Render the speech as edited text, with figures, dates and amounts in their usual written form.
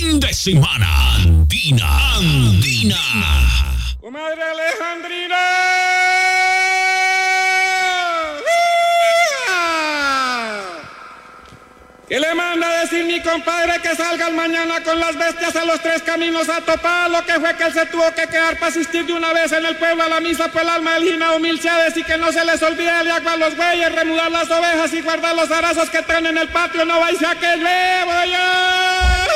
fin de semana andina. ¡Comadre Alejandrina! ¿Qué le manda a decir mi compadre que salgan mañana con las bestias a los tres caminos a topar? Lo que fue que él se tuvo que quedar para asistir de una vez en el pueblo a la misa, pues el alma del Gina humilchades y que no se les olvide darle agua a los bueyes, remudar las ovejas y guardar los arazos que traen en el patio, no vais a que llueva ya.